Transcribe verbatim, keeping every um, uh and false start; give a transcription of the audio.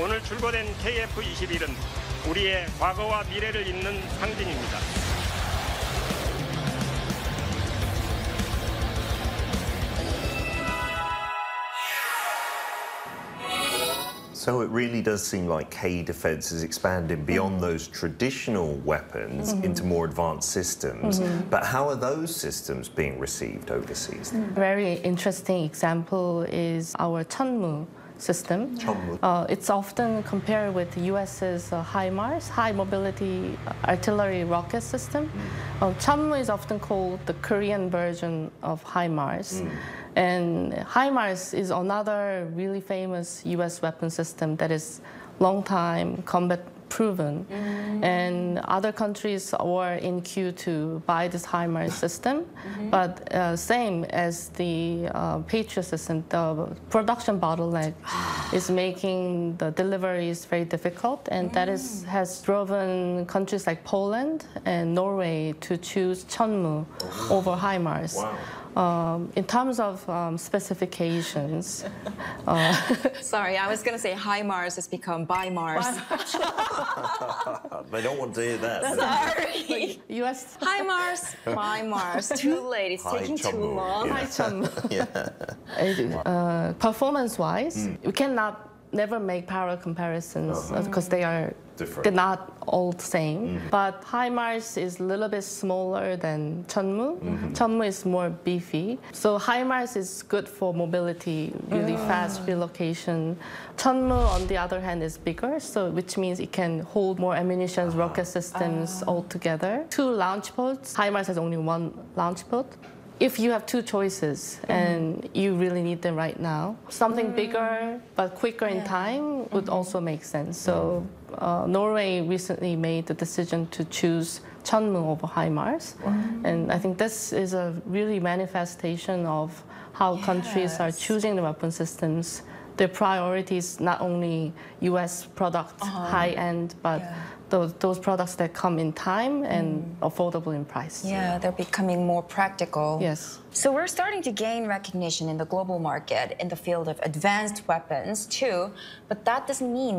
오늘 출고된 케이에프 이십일은 우리의 과거와 미래를 잇는 상징입니다. So it really does seem like K Defence is expanding beyond Mm-hmm. those traditional weapons Mm-hmm. into more advanced systems. Mm-hmm. But how are those systems being received overseas? A very interesting example is our Chunmoo system. Chunmoo. Uh, it's often compared with the U S's uh, HIMARS, High Mobility Artillery Rocket System. Uh, Chunmoo is often called the Korean version of HIMARS. Mm. And HIMARS is another really famous U S weapon system that is long time combat proven. Mm-hmm. And other countries were in queue to buy this HIMARS system. Mm-hmm. But uh, same as the uh, Patriot system, the production bottleneck is making the deliveries very difficult. And that is, has driven countries like Poland and Norway to choose Chunmoo over HIMARS. Wow. Um, in terms of um, specifications, uh, Sorry, I was going to say hi Mars has become by Mars. They don't want to hear that. Sorry. U S Hi Mars, by Mars. Too late. It's Hi, taking too Chunmoo. long. Yeah. Hi, Chunmoo. Yeah. Uh, performance-wise, we cannot never make parallel comparisons because they are Different. they're not all the same. But HIMARS is a little bit smaller than Chunmoo. Chunmoo is more beefy. So HIMARS is good for mobility, really fast relocation. Chunmoo, on the other hand, is bigger, so which means it can hold more ammunition, rocket systems all together. Two launch pods. HIMARS has only one launch pod. If you have two choices and you really need them right now, something bigger but quicker in time would also make sense. So uh, Norway recently made the decision to choose Chunmoo over HIMARS. And I think this is a really manifestation of how countries are Yes. choosing the weapon systems. Their priorities not only U S products, high-end, but Yeah. those, those products that come in time and affordable in price. Yeah, they're becoming more practical. Yes. So we're starting to gain recognition in the global market in the field of advanced weapons too, but that doesn't mean